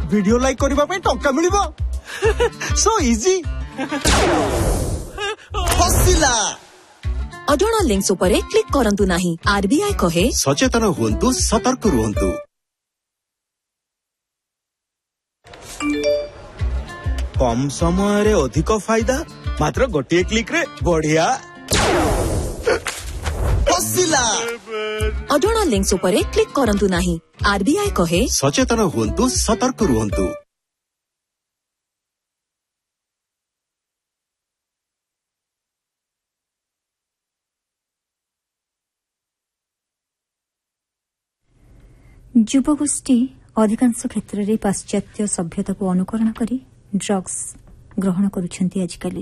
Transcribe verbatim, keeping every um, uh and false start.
Video like करबा पे टंका मिलिबो सो इजी फसिला अजोना लिंक्स उपरे क्लिक करंतु नाही। आरबीआई कहे सचेतन हुंतु सतर्क रुहंतु। कम समय रे अधिक फायदा मात्र गोटे क्लिक रे बढ़िया फसिला अजोना लिंक्स उपरे क्लिक करंतु नाही। आरबीआई कहे सचेतन हुंतु सतर्क रुहंतु। युवगोष्ठी अधिकांश क्षेत्र में पाश्चात्य सभ्यता को अनुकरण करी ड्रग्स ग्रहण करुछंती आजकल।